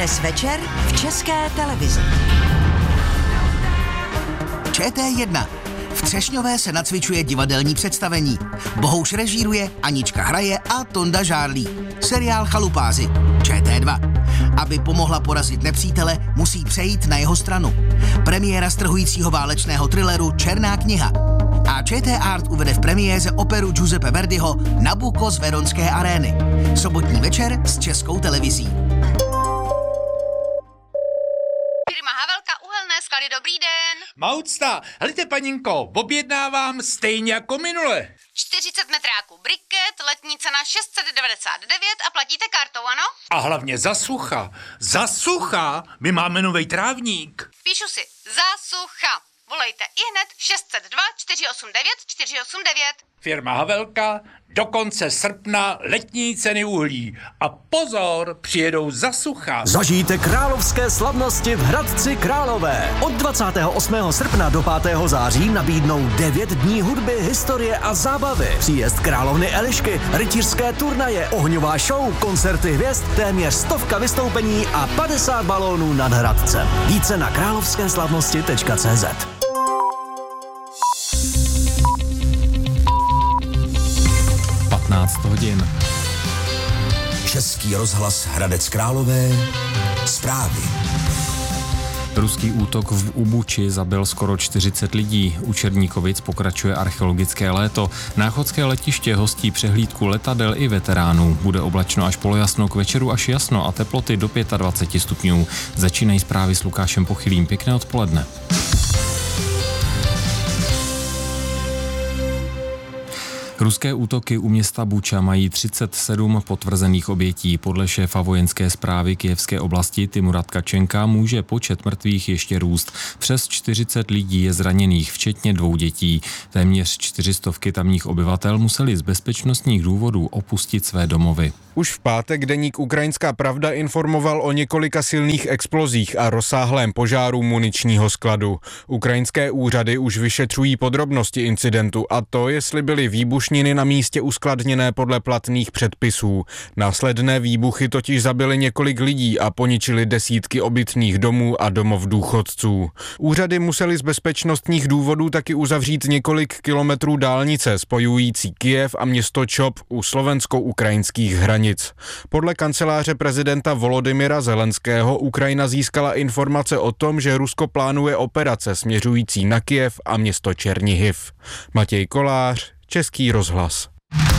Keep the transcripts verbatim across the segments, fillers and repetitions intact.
Dnes večer v České televizi. Č T jedna. V Třešňové se nacvičuje divadelní představení. Bohouš režíruje, Anička hraje a Tonda žárlí. Seriál Chalupáři. Č T dva. Aby pomohla porazit nepřítele, musí přejít na jeho stranu. Premiéra strhujícího válečného thrilleru Černá kniha. A Č T Art uvede v premiéře operu Giuseppe Verdiho Nabucco z Veronské arény. Sobotní večer s Českou televizí. Firma Havelka Uhelné sklady, dobrý den. Maucta, helejte paninko, objednávám stejně jako minule. čtyřicet metráků briket, letní cena šest set devadesát devět a platíte kartou, ano? A hlavně za sucha. Za sucha, my máme novej trávník. Píšu si, za sucha. Volejte ihned šest set dva čtyři osm devět čtyři osm devět. Firma Havelka, do konce srpna letní ceny uhlí. A pozor, přijedou za sucha. Zažijte královské slavnosti v Hradci Králové. Od dvacátého osmého srpna do pátého září nabídnou devět dní hudby, historie a zábavy. Příjezd královny Elišky, rytířské turnaje, ohňová show, koncerty hvězd, téměř stovka vystoupení a padesát balónů nad Hradcem. Více na královskéslavnosti tečka cé zet. patnáct hodin. Český rozhlas Hradec Králové. Zprávy. Ruský útok v Ubuči zabil skoro čtyřicet lidí. U Černíkovic pokračuje archeologické léto. Náchodské letiště hostí přehlídku letadel i veteránů. Bude oblačno až polojasno, k večeru až jasno a teploty do dvacet pět stupňů. Začínají zprávy s Lukášem Pochylým. Pěkné odpoledne. Ruské útoky u města Buča mají třicet sedm potvrzených obětí. Podle šéfa vojenské správy Kyjevské oblasti Timura Tkačenka může počet mrtvých ještě růst. Přes čtyřicet lidí je zraněných, včetně dvou dětí. Téměř čtyřistovky tamních obyvatel museli z bezpečnostních důvodů opustit své domovy. Už v pátek deník Ukrajinská pravda informoval o několika silných explozích a rozsáhlém požáru muničního skladu. Ukrajinské úřady už vyšetřují podrobnosti incidentu a to, jestli byly výbušniny na místě uskladněné podle platných předpisů. Následné výbuchy totiž zabily několik lidí a poničily desítky obytných domů a domov důchodců. Úřady musely z bezpečnostních důvodů taky uzavřít několik kilometrů dálnice spojující Kyjev a město Čop u slovensko-ukrajinských hranic. Podle kanceláře prezidenta Volodymyra Zelenského Ukrajina získala informace o tom, že Rusko plánuje operace směřující na Kyjev a město Černihiv. Matěj Kolář, Český rozhlas.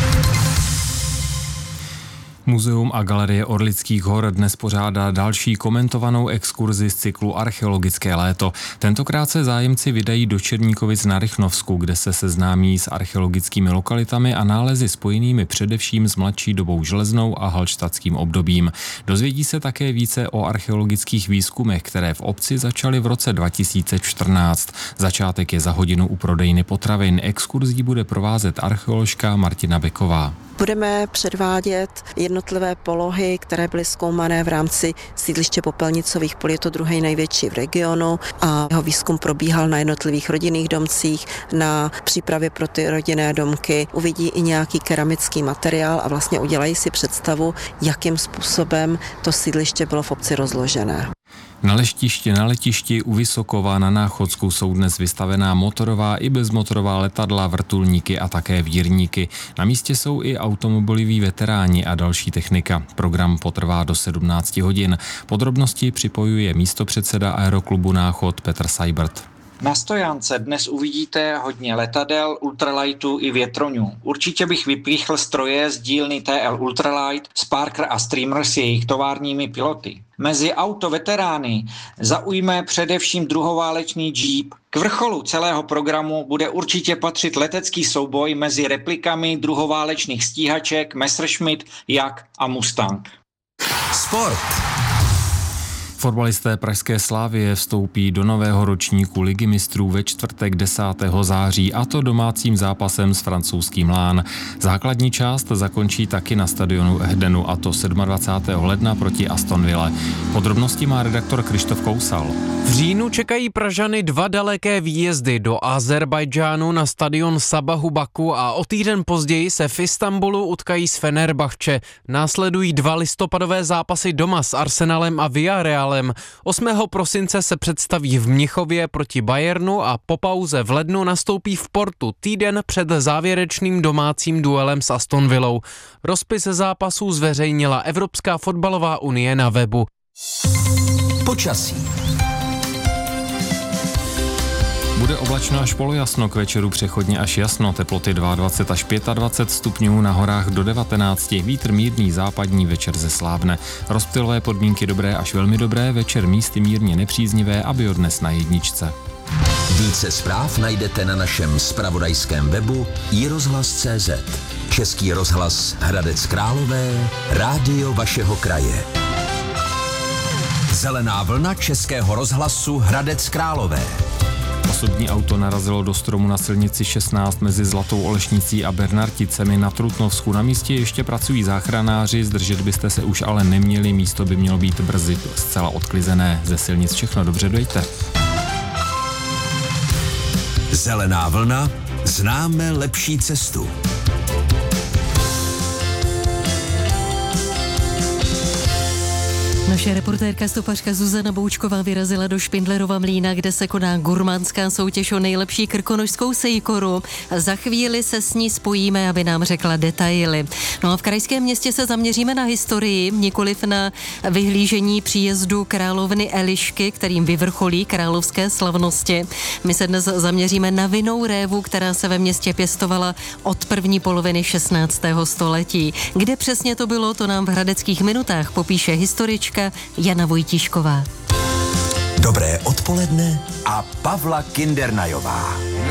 Muzeum a galerie Orlických hor dnes pořádá další komentovanou exkurzi z cyklu Archeologické léto. Tentokrát se zájemci vydají do Černíkovic na Rychnovsku, kde se seznámí s archeologickými lokalitami a nálezy spojenými především s mladší dobou železnou a halštatským obdobím. Dozvědí se také více o archeologických výzkumech, které v obci začaly v roce dva tisíce čtrnáct. Začátek je za hodinu u prodejny potravin. Exkurzí bude provázet archeoložka Martina Beková. Budeme předvádět jednotlivé polohy, které byly zkoumané v rámci sídliště popelnicových polí, je to druhý největší v regionu a jeho výzkum probíhal na jednotlivých rodinných domcích, na přípravě pro ty rodinné domky. Uvidí i nějaký keramický materiál a vlastně udělají si představu, jakým způsobem to sídliště bylo v obci rozložené. Na letišti na letišti u Vysokova na Náchodsku jsou dnes vystavená motorová i bezmotorová letadla, vrtulníky a také vírníky. Na místě jsou i automobiloví veteráni a další technika. Program potrvá do sedmnáct hodin. Podrobnosti připojuje místopředseda Aeroklubu Náchod Petr Seibert. Na stojánce dnes uvidíte hodně letadel, ultralightů i větroňů. Určitě bych vypíchl stroje z dílny T L Ultralight, Sparker a Streamer s jejich továrními piloty. Mezi auto veterány zaujme především druhoválečný Jeep. K vrcholu celého programu bude určitě patřit letecký souboj mezi replikami druhoválečných stíhaček Messerschmitt, Jak a Mustang. Sport. Fotbalisté pražské Slavie vstoupí do nového ročníku Ligy mistrů ve čtvrtek desátého září, a to domácím zápasem s francouzským Lán. Základní část zakončí taky na stadionu Ehdenu, a to dvacátého sedmého ledna proti Aston Ville. Podrobnosti má redaktor Krištof Kousal. V říjnu čekají Pražany dva daleké výjezdy do Azerbajdžánu na stadion Sabahu Baku a o týden později se v Istanbulu utkají s Fenerbahče. Následují dva listopadové zápasy doma s Arsenalem a Villarrealem. osmého prosince se představí v Mnichově proti Bayernu a po pauze v lednu nastoupí v Portu týden před závěrečným domácím duelem s Aston Villou. Rozpis zápasů zveřejnila Evropská fotbalová unie na webu. Počasí. Bude oblačno až polojasno, k večeru přechodně až jasno, teploty dvacet dva až dvacet pět stupňů, na horách do devatenáct, vítr mírný západní, večer zeslávne. Rozptylové podmínky dobré až velmi dobré, večer místy mírně nepříznivé a biodnes na jedničce. Více zpráv najdete na našem zpravodajském webu i rozhlas tečka cé zet. Český rozhlas Hradec Králové, rádio vašeho kraje. Zelená vlna Českého rozhlasu Hradec Králové. Osobní auto narazilo do stromu na silnici šestnáct mezi Zlatou Olešnicí a Bernarticemi na Trutnovsku. Na místě ještě pracují záchranáři, zdržet byste se už ale neměli, místo by mělo být brzy zcela odklizené. Ze silnic všechno dobře, dojte. Zelená vlna, známe lepší cestu. Naše reportérka stopařka Zuzana Boučková vyrazila do Špindlerova Mlýna, kde se koná gurmánská soutěž o nejlepší krkonošskou sejkoru. Za chvíli se s ní spojíme, aby nám řekla detaily. No a v krajském městě se zaměříme na historii, nikoliv na vyhlížení příjezdu královny Elišky, kterým vyvrcholí královské slavnosti. My se dnes zaměříme na vinnou révu, která se ve městě pěstovala od první poloviny šestnáctého století. Kde přesně to bylo, to nám v Hradeckých minutách popíše historička Jana Vojtíšková. Dobré odpoledne a Pavla Kindernajová.